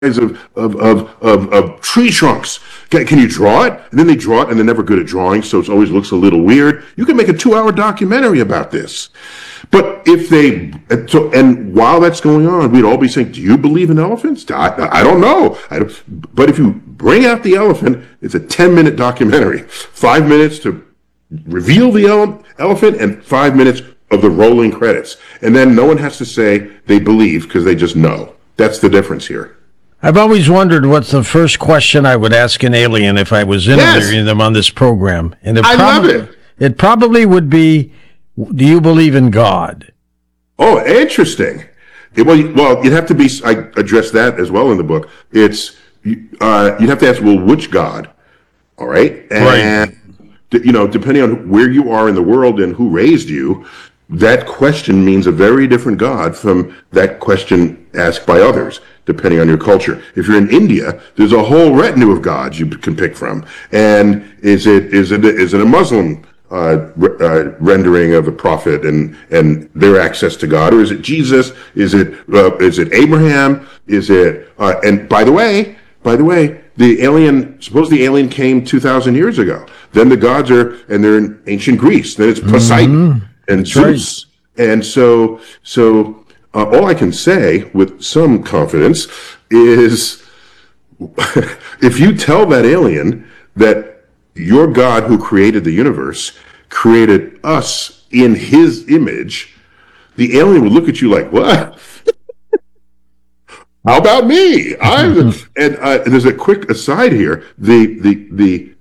of tree trunks. Can you draw it? And then they draw it, and they're never good at drawing, so it always looks a little weird. You can make a 2-hour documentary about this. But and while that's going on, we'd all be saying, do you believe in elephants? I don't know. But if you bring out the elephant, it's a 10-minute documentary. 5 minutes to reveal the elephant and 5 minutes of the rolling credits. And then no one has to say they believe because they just know. That's the difference here. I've always wondered what's the first question I would ask an alien if I was interviewing them on this program. And love it. It probably would be, do you believe in God? Oh, interesting. Well, you'd have to be, I address that as well in the book. You'd have to ask, well, which God? All right? And, depending on where you are in the world and who raised you, that question means a very different God from that question asked by others, depending on your culture. If you're in India, there's a whole retinue of gods you can pick from. And is it a Muslim rendering of the prophet and their access to God, or is it Jesus? Is it Abraham? Is it? And by the way, suppose the alien came 2,000 years ago. Then the gods they're in ancient Greece. Then it's Poseidon and Zeus. Right. And so all I can say with some confidence is if you tell that alien that your God who created the universe created us in his image, the alien would look at you like, what? How about me? And there's a quick aside here. The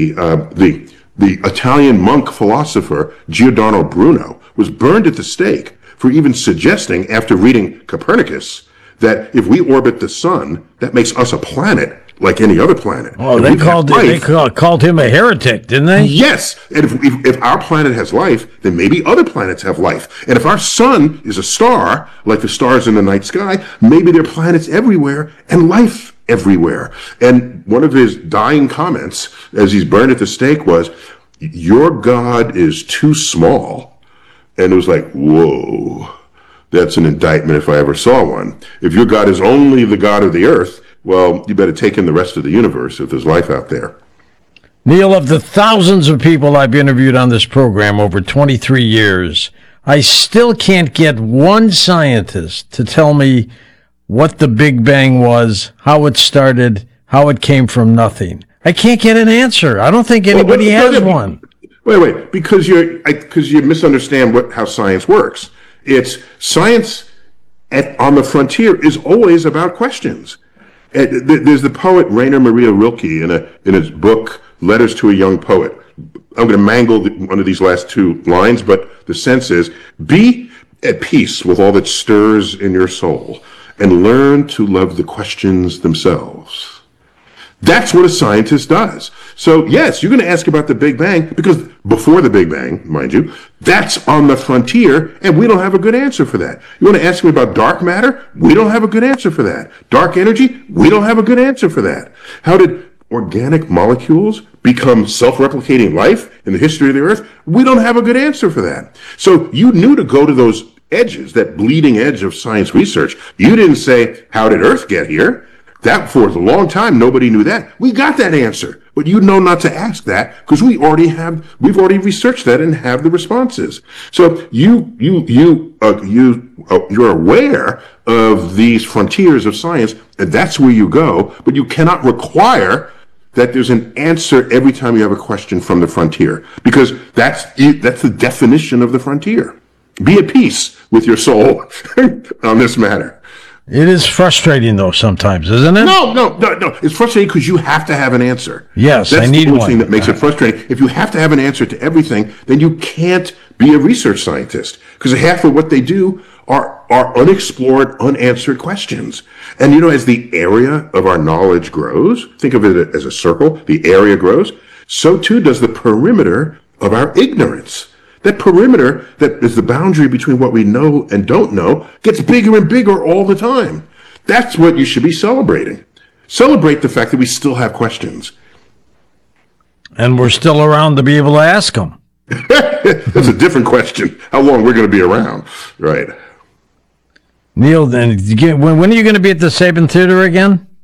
Italian monk philosopher Giordano Bruno was burned at the stake for even suggesting, after reading Copernicus, that if we orbit the sun, that makes us a planet like any other planet. Oh, they called him a heretic, didn't they? Yes. And if our planet has life, then maybe other planets have life. And if our sun is a star, like the stars in the night sky, maybe there are planets everywhere and life everywhere. And one of his dying comments as he's burned at the stake was, your God is too small. And it was like, whoa, that's an indictment if I ever saw one. If your God is only the God of the earth, well, you better take in the rest of the universe if there's life out there. Neil, of the thousands of people I've interviewed on this program over 23 years, I still can't get one scientist to tell me what the Big Bang was, how it started, how it came from nothing. I can't get an answer. I don't think anybody has one. Wait, because you misunderstand how science works. It's science on the frontier is always about questions. There's the poet Rainer Maria Rilke in his book Letters to a Young Poet. I'm going to mangle one of these last two lines, but the sense is, be at peace with all that stirs in your soul and learn to love the questions themselves. That's what a scientist does. So yes, you're going to ask about the Big Bang because before the Big Bang, mind you, that's on the frontier and we don't have a good answer for that. You want to ask me about dark matter? We don't have a good answer for that. Dark energy? We don't have a good answer for that. How did organic molecules become self-replicating life in the history of the earth? We don't have a good answer for that. So you knew to go to those edges, that bleeding edge of science research. You didn't say, how did Earth get here? That for a long time, nobody knew that. We got that answer, but you know not to ask that because we've already researched that and have the responses. So you're aware of these frontiers of science, and that's where you go. But you cannot require that there's an answer every time you have a question from the frontier, because that's the definition of the frontier. Be at peace with your soul on this matter. It is frustrating, though, sometimes, isn't it? No. It's frustrating because you have to have an answer. Yes, I need one. That's the only thing that makes it frustrating. If you have to have an answer to everything, then you can't be a research scientist because half of what they do are unexplored, unanswered questions. And, as the area of our knowledge grows, think of it as a circle, the area grows, so too does the perimeter of our ignorance. That perimeter that is the boundary between what we know and don't know gets bigger and bigger all the time. That's what you should be celebrating. Celebrate the fact that we still have questions. And we're still around to be able to ask them. That's a different question. How long we're going to be around, right? Neil, then when are you going to be at the Saban Theater again?